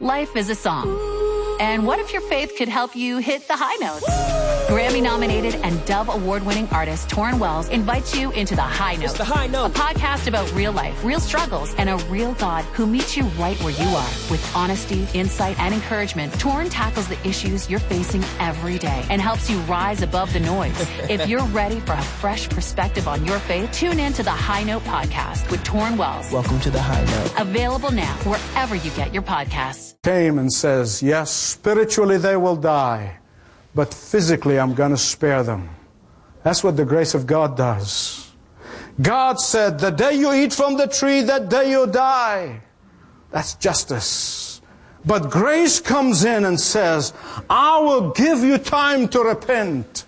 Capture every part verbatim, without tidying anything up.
Life is a song. And what if your faith could help you hit the high notes? Grammy-nominated and Dove Award-winning artist Torrin Wells invites you into The High Note. It's The High Note. A podcast about real life, real struggles, and a real God who meets you right where you are. With honesty, insight, and encouragement, Torrin tackles the issues you're facing every day and helps you rise above the noise. If you're ready for a fresh perspective on your faith, tune in to The High Note podcast with Torrin Wells. Welcome to The High Note. Available now wherever you get your podcasts. Came and says, yes, spiritually they will die, but physically I'm going to spare them. That's what the grace of God does. God said, the day you eat from the tree, that day you die. That's justice. But grace comes in and says, I will give you time to repent.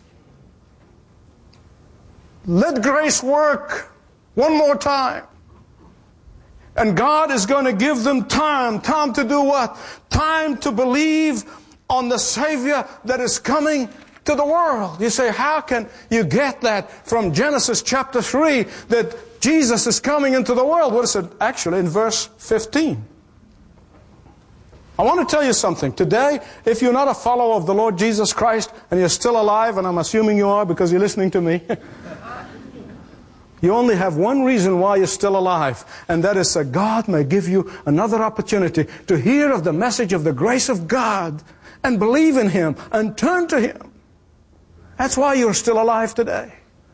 Let grace work one more time. And God is going to give them time. Time to do what? Time to believe on the Savior that is coming to the world. You say, how can you get that from Genesis chapter three, that Jesus is coming into the world? What is it? Actually, in verse fifteen. I want to tell you something. Today, if you're not a follower of the Lord Jesus Christ, and you're still alive, and I'm assuming you are because you're listening to me, you only have one reason why you're still alive, and that is that God may give you another opportunity to hear of the message of the grace of God and believe in Him and turn to Him. That's why you're still alive today.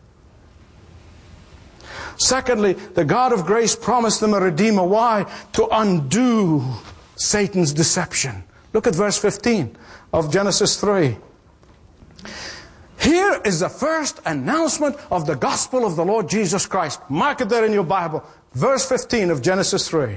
Secondly, the God of grace promised them a Redeemer. Why? To undo Satan's deception. Look at verse fifteen of Genesis three. Here is the first announcement of the gospel of the Lord Jesus Christ. Mark it there in your Bible. Verse fifteen of Genesis three.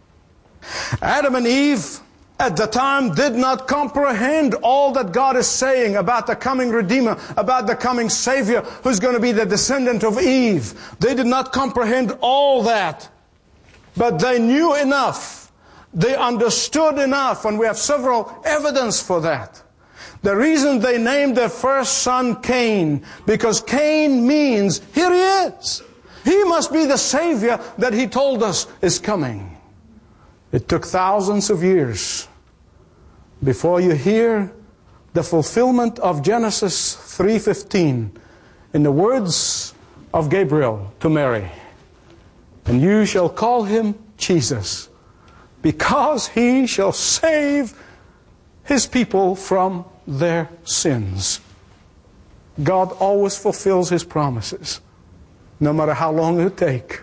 Adam and Eve at the time did not comprehend all that God is saying about the coming Redeemer, about the coming Savior who's going to be the descendant of Eve. They did not comprehend all that. But they knew enough. They understood enough, and we have several evidence for that. The reason they named their first son Cain, because Cain means, here he is. He must be the Savior that he told us is coming. It took thousands of years before you hear the fulfillment of Genesis three fifteen in the words of Gabriel to Mary. And you shall call him Jesus, because he shall save his people from their sins. God always fulfills His promises, no matter how long it take.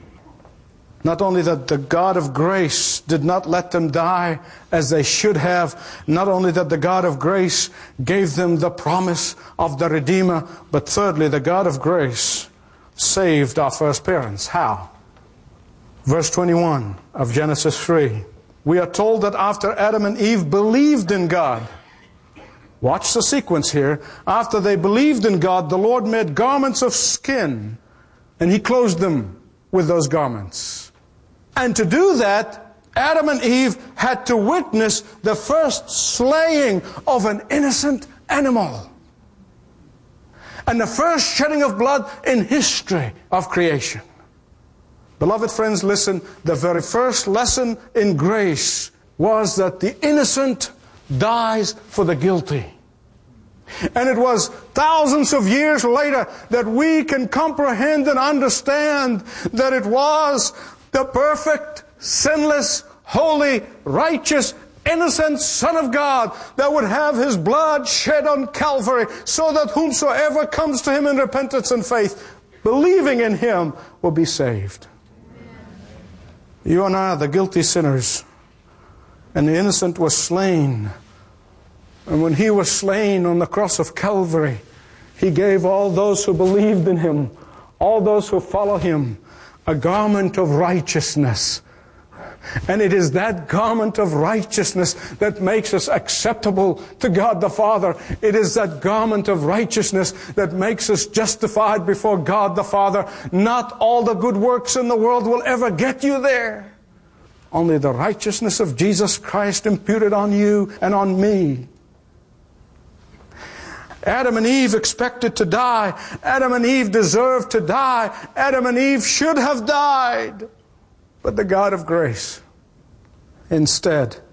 Not only that the God of grace did not let them die as they should have, not only that the God of grace gave them the promise of the Redeemer, but thirdly, the God of grace saved our first parents. How? Verse twenty-one of Genesis three. We are told that after Adam and Eve believed in God, watch the sequence here. After they believed in God, the Lord made garments of skin, and He clothed them with those garments. And to do that, Adam and Eve had to witness the first slaying of an innocent animal, and the first shedding of blood in history of creation. Beloved friends, listen, the very first lesson in grace was that the innocent dies for the guilty. And it was thousands of years later that we can comprehend and understand that it was the perfect, sinless, holy, righteous, innocent Son of God that would have His blood shed on Calvary, so that whomsoever comes to Him in repentance and faith, believing in Him, will be saved. You and I are the guilty sinners, and the innocent was slain. And when He was slain on the cross of Calvary, He gave all those who believed in Him, all those who follow Him, a garment of righteousness. And it is that garment of righteousness that makes us acceptable to God the Father. It is that garment of righteousness that makes us justified before God the Father. Not all the good works in the world will ever get you there. Only the righteousness of Jesus Christ imputed on you and on me. Adam and Eve expected to die. Adam and Eve deserved to die. Adam and Eve should have died. But the God of grace instead